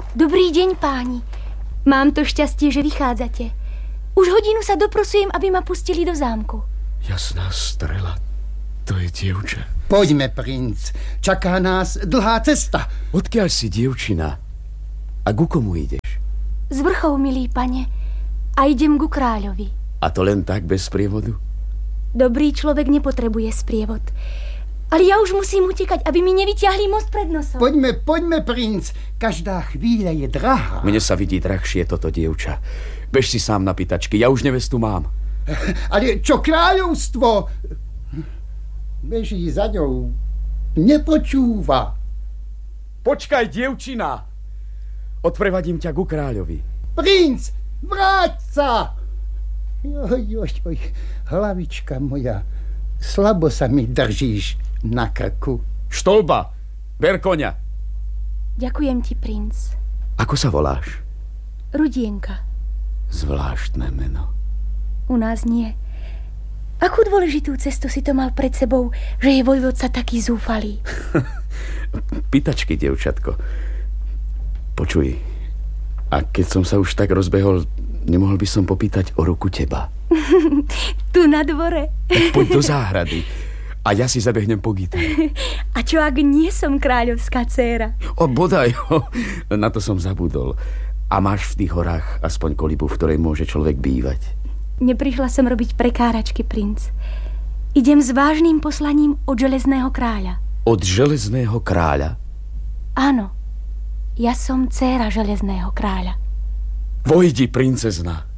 Dobrý deň, páni. Mám to šťastie, že vychádzate. Už hodinu sa doprosujem, aby ma pustili do zámku. Jasná strela, to je dievča. Poďme, princ. Čaká nás dlhá cesta. Odkiaľ si, dievčina? A ku komu ideš? Z vrchov, milý pane. A idem ku kráľovi. A to len tak, bez sprievodu? Dobrý človek nepotrebuje sprievod. Ale ja už musím utekať, aby mi nevyťahli most pred nosom. Poďme, princ. Každá chvíľa je drahá. Mne sa vidí drahšie toto dievča. Bež si sám na pýtačky, ja už nevestu mám. Ale čo kráľovstvo? Beží za ňou. Nepočúva. Počkaj, dievčina. Odprevadím ťa ku kráľovi. Princ, vráť sa. Joj, hlavička moja. Slabo sa mi držíš na krku. Štolba, ber koňa. Ďakujem ti, princ. Ako sa voláš? Rudienka. Zvláštne meno. U nás nie. Akú dôležitú cestu si to mal pred sebou, že je vojvodca taký zúfalý? Pýtačky, dievčatko. Počuj, a keď som sa už tak rozbehol, nemohol by som popýtať o ruku teba? Tu na dvore. Tak poď do záhrady a ja si zabehnem po gitaru. A čo ak nie som kráľovská dcéra? O, bodaj, na to som zabudol. A máš v tých horách aspoň kolibu, v ktorej môže človek bývať? Neprišla som robiť prekáračky, princ. Idem s vážnym poslaním od železného kráľa. Od železného kráľa? Áno, ja som dcéra železného kráľa. Vojdi, princezna.